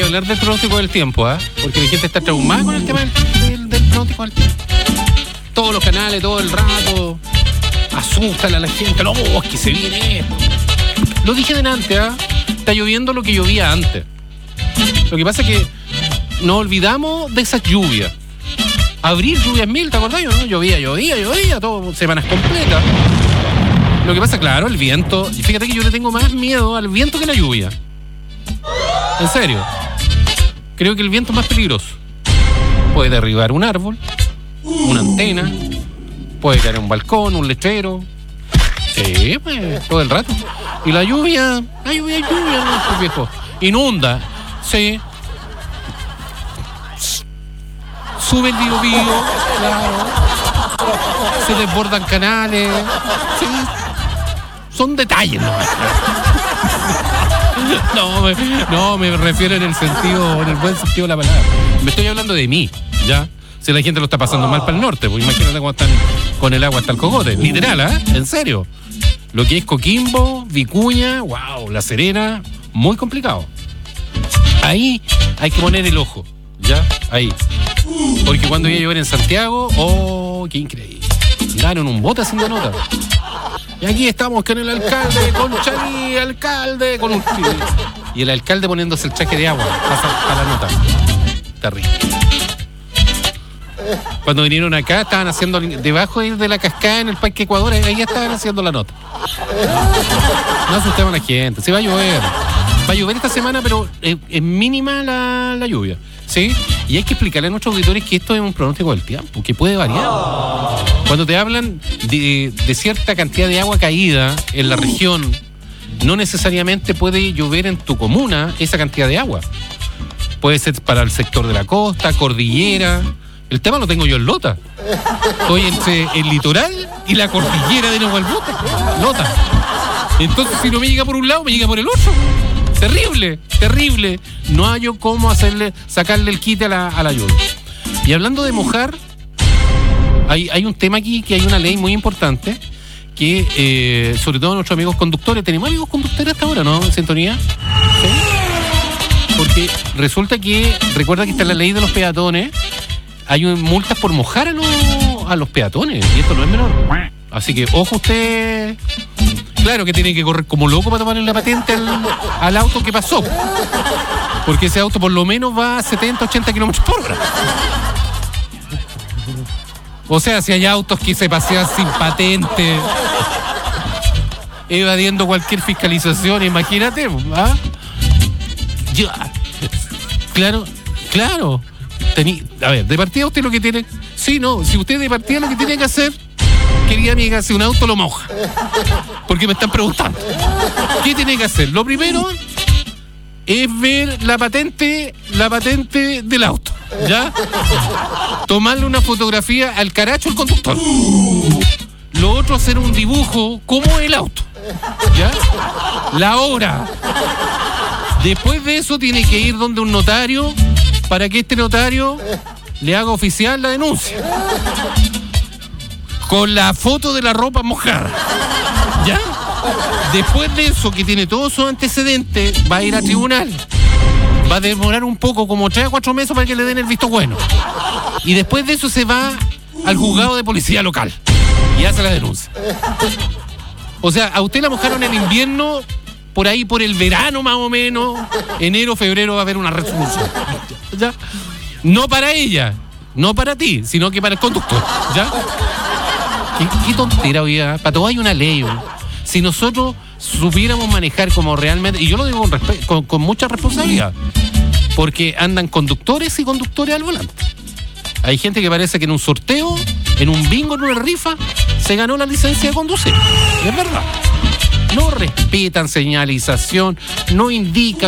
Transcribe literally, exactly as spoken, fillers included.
a hablar del pronóstico del tiempo, ¿ah? ¿eh? Porque la gente está traumada con el tema del, del, del pronóstico del tiempo. Todos los canales, todo el rato, asustan a la gente. No, es que se viene esto. Lo dije delante, ¿ah? ¿eh? Está lloviendo lo que llovía antes. Lo que pasa es que nos olvidamos de esas lluvias. Abril, lluvias mil, ¿te acordás? ¿No? Llovía, llovía, llovía, todo, semanas completas. Lo que pasa, claro, el viento. Fíjate que yo le tengo más miedo al viento que a la lluvia. En serio. Creo que el viento es más peligroso. Puede derribar un árbol, una antena, puede caer un balcón, un letrero. Sí, pues, todo el rato. Y la lluvia, la lluvia, lluvia, no, pues, viejo. Inunda, sí. Sube el Biobío, claro. Se desbordan canales, sí. Son detalles, ¿no? No, me, no, me refiero en el sentido, en el buen sentido de la palabra. Me estoy hablando de mí, ¿ya? Si la gente lo está pasando mal para el norte, pues imagínate cómo están con el agua hasta el cogote. Literal, ¿eh? En serio. Lo que es Coquimbo, Vicuña, wow, La Serena, muy complicado. Ahí hay que poner el ojo, ¿ya? Ahí. Porque cuando iba a llover en Santiago, oh, qué increíble. Ganaron un bote haciendo nota. Y aquí estamos con el alcalde, con Chani, alcalde, con un... Y el alcalde poniéndose el traje de agua para la nota. Terrible. Cuando vinieron acá, estaban haciendo debajo de la cascada en el Parque Ecuador, ahí estaban haciendo la nota. No asustemos a la gente, se va a llover. Va a llover esta semana, pero es, es mínima la, la lluvia, ¿sí? Y hay que explicarle a nuestros auditores que esto es un pronóstico del tiempo, que puede variar. Cuando te hablan de, de cierta cantidad de agua caída en la región, no necesariamente puede llover en tu comuna esa cantidad de agua. Puede ser para el sector de la costa, cordillera. El tema lo tengo yo en Lota. Estoy entre el litoral y la cordillera de Nahuelbuta. Lota. Entonces, si no me llega por un lado, me llega por el otro. Terrible, terrible. No hay cómo hacerle, sacarle el quite a la, a la lluvia. Y hablando de mojar, hay, hay un tema aquí, que hay una ley muy importante, que eh, sobre todo nuestros amigos conductores, tenemos amigos conductores hasta ahora, ¿no? ¿En sintonía? ¿Sí? Porque resulta que, recuerda que está la ley de los peatones, hay multas por mojar a los, a los peatones, y esto no es menor. Así que, ojo usted... Claro que tiene que correr como loco para tomarle la patente al, al auto que pasó. Porque ese auto por lo menos va a setenta, ochenta kilómetros por hora. O sea, si hay autos que se pasean sin patente, evadiendo cualquier fiscalización, imagínate, ¿ah? Yo, claro, claro. Tení, a ver, de partida usted lo que tiene... Sí, no, si usted de partida lo que tiene que hacer... Querida amiga, si un auto lo moja. Porque me están preguntando. ¿Qué tiene que hacer? Lo primero es ver la patente, la patente del auto, ¿ya? Tomarle una fotografía al caracho al conductor. Lo otro, hacer un dibujo como el auto, ¿ya? La hora. Después de eso tiene que ir donde un notario para que este notario le haga oficial la denuncia. Con la foto de la ropa mojada, ¿ya? Después de eso, que tiene todos sus antecedentes, va a ir a tribunal. Va a demorar un poco, como tres a cuatro meses para que le den el visto bueno. Y después de eso se va al juzgado de policía local y hace la denuncia. O sea, a usted la mojaron en invierno, por ahí por el verano más o menos, enero, febrero va a haber una resolución, ¿ya? No para ella, no para ti, sino que para el conductor, ¿ya? ¿Qué, qué tontera, oiga? Para todo hay una ley, ¿no? Si nosotros supiéramos manejar como realmente, y yo lo digo con, respe- con, con mucha responsabilidad, porque andan conductores y conductores al volante. Hay gente que parece que en un sorteo, en un bingo, en una rifa, se ganó la licencia de conducir. Es verdad. No respetan señalización, no indican